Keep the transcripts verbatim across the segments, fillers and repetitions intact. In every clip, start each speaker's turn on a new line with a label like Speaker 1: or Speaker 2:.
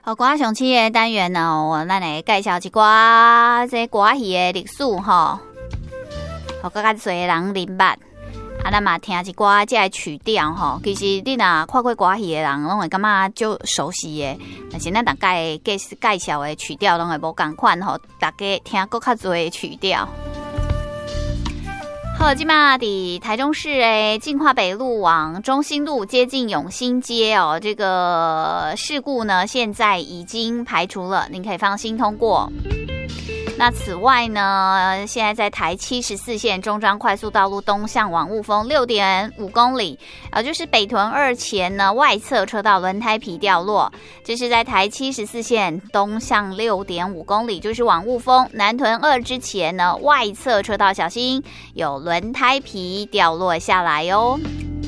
Speaker 1: 好，歌上期的单元呢，我咱来介绍一寡这歌戏的历史吼，好，更加多人明白。啊，咱嘛听一寡这曲调吼，其实你若看过歌戏的人，拢会感觉就熟悉的。但是咱大概介介绍的曲调，拢会无共款吼，大家听更较多的曲调。好，今嘛伫台中市诶，进化北路往中心路接近永兴街哦，这个事故呢，现在已经排除了，您可以放心通过。那此外呢，现在在台七十四线中彰快速道路东向往雾峰六点五公里，呃，就是北屯二前呢外侧车道轮胎皮掉落，这是在台七十四线东向六点五公里，就是往雾峰南屯二之前呢外侧车道小心有轮胎皮掉落下来哦。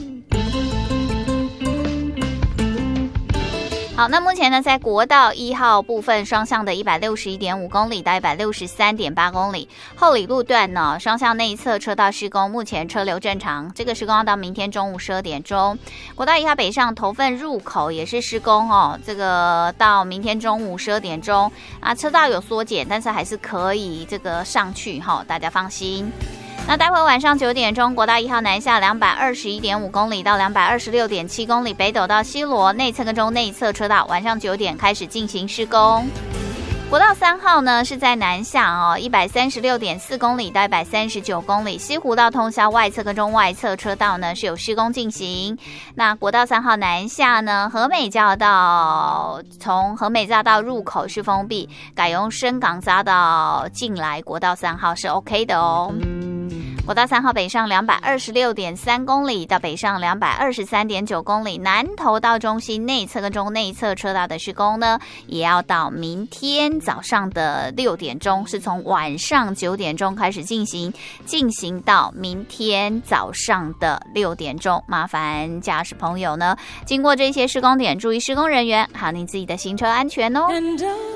Speaker 1: 好，那目前呢，在国道一号部分双向的一百六十一点五公里到一百六十三点八公里，后里路段呢，双向内侧车道施工，目前车流正常。这个施工要到明天中午十二点钟。国道一号北上头份入口也是施工哦，这个到明天中午十二点钟啊，车道有缩减，但是还是可以这个上去哈、哦，大家放心。那待会晚上九点钟，国道一号南下两百二十一点五公里到两百二十六点七公里，北斗到西螺内侧跟中内侧车道，晚上九点开始进行施工。国道三号呢是在南下哦，一百三十六点四公里到一百三十九公里，西湖道通宵外侧跟中外侧车道呢是有施工进行。那国道三号南下呢，和美匝道从和美匝道入口是封闭，改用深港匝道进来，国道三号是 OK 的哦。国道三号北上两百二十六点三公里到北上两百二十三点九公里，南投到中心内侧跟中内侧车道的施工呢，也要到明天早上的六点钟，是从晚上九点钟开始进行，进行到明天早上的六点钟。麻烦驾驶朋友呢，经过这些施工点，注意施工人员还有您自己的行车安全哦。